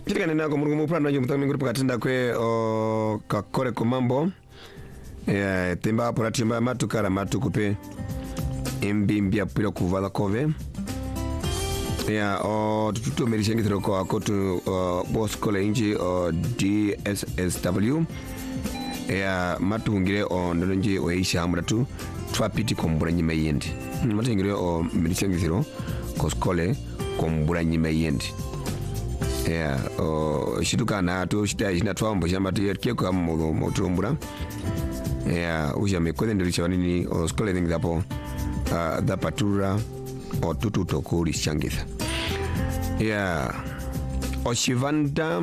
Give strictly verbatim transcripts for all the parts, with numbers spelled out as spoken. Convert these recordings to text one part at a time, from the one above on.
Chirika nina ko murugumu prano nyo mutami nguru pakatenda kwe o kakore komambo. Ya temba pora timba matu kara matu kupe. Mbimbia pilo kuvala kove. Ya o tututo merishengi thiroko akotu boss kole inji o D S S W. Ya matu ngire o ndonji o isha amratu twapiti kombura nyima yendi. Matu ngire o merishengi thiro koskole kombura nyima yendi. Yeah, oh, shituka na to shita ina twambo shamba tu yerke kwa motumbura. Yeah, uja mekode ndirisha nini o skole thing dapo uh, da patura o tutu tokuri shangitha. Yeah. Oshivanda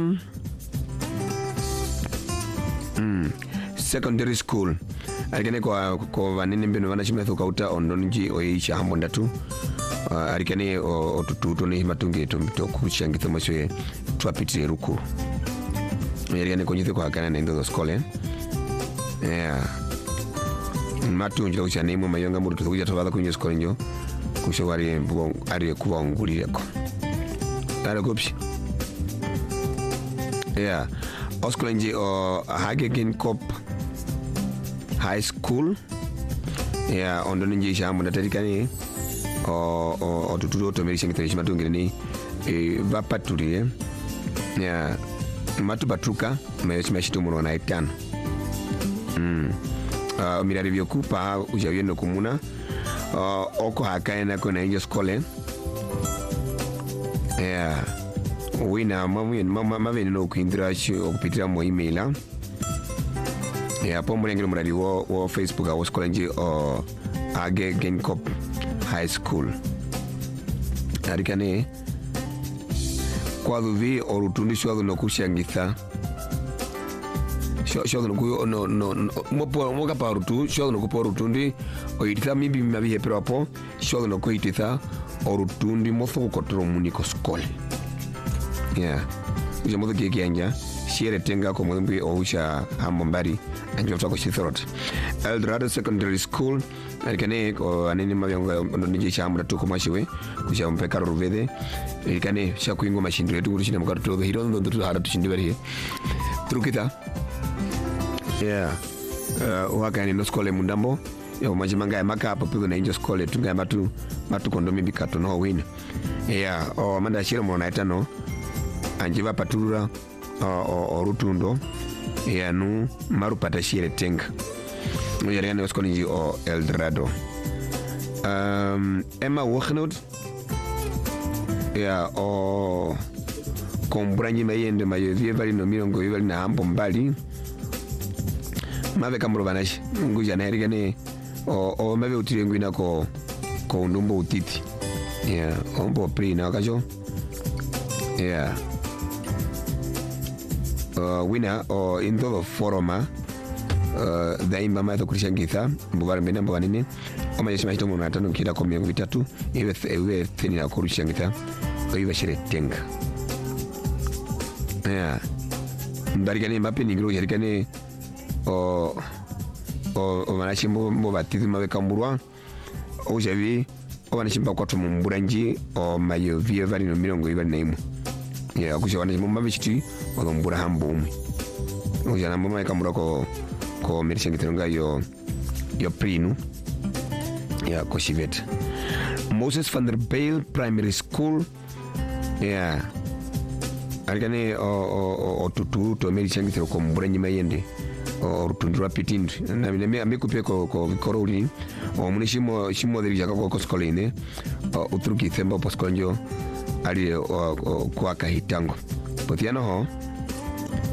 mm, secondary school. Alikane kwa kwa vanini mbinu vanashime thukauta ondonji oisha hambonda tu. Uh, arikane o, o tututo ni matungi to kushangitha mashwe twapiti ruku. Arikane konjithe kwa kana nendo skole. Yeah. Matungi lo chanemo mayonga muri tukuja tobada kunyo skole nyo. Kushawari mbugo ari kuba ngulireko. Ara kopsi. Yeah. Oskole nje o Hagen Cop High School. Yeah, ondonji shamu ndatarikane o o o tututo to merisha ngithe matungire ni e vapatulire ya matu batuka meshi mashito muno na itano mm uh, mirari vyokupa ujawiyeno kumuna uh, oko hakaena kona injo skole ya wina mamu mama maveni no kuindira shi okupitira mo emaila ya pombo ngiro murari wo wo Facebook awo skole nji o Hagen Cop High School. Arikane kwa dhuvi orutundi shwa no kushangitha. Shwa shwa no kuyo no no mopo moka pa rutu shwa no kupo rutundi oitha mibi mabihe pero apo shwa no kuititha orutundi motho kotoro muniko skole. Yeah. Uja motho kiki anja shiere tenga ko mwembi ousha hambombari anjo toko shithorot. Eldorado Secondary School. Alikane ko anini mabyango ndonje shamura to komashiwe kusha mpeka ruvede alikane shakuingo mashindiro yetu kurushina mukaro to hiro ndo ndo hara tushindi bari trukita. Yeah. Uh, wakani no skole mundambo yo majimanga ya maka hapo pigo na injo skole tunga matu matu kondomi bikato no win. Yeah, o manda shiro mona etano anjiva patura o, o rutundo ya nu marupata shire tenga. Mujariane waskoni o Eldorado. Um, Emma Wochenot ya o kombranyi mayende mayevie vali no mirongo vali na hampo mbali mave kamuro banashi nguja na erigane o o mave utire ngwina ko ko undumbo utiti ya ombo pri na kajo ya uh, wina o into the foruma Uh, daima maitho kurishangitha mbugara mbena mbwanini oma yeshima hito mwana atano kila kwa miyangu vitatu iwe iwe thini na kurishangitha iwe shere tenga. Yeah, mbarikani mapi ningiro yarikani o o o manashi mbo mbo batithi mawe kamburwa o javi o manashi mba kwa tumu mburanji o mayo vie vali no mirongo iwa naimu. Yeah, kusha wanashi mbo mabishiti o mbura hambo umi o jana mbo mawe kamburwa ko ko merisha ngitronga yo yo prinu ya ko shivet. Moses van der Bijl Primary School. Yeah, alikane o o o tutu to merisha ngitro ko mbranyi mayende o rutundura pitindi na mimi amekupe ko ko koroli o munishimo shimo derija ko ko skoline o utruki themba poskonjo ali o kwa kahitango potiano ho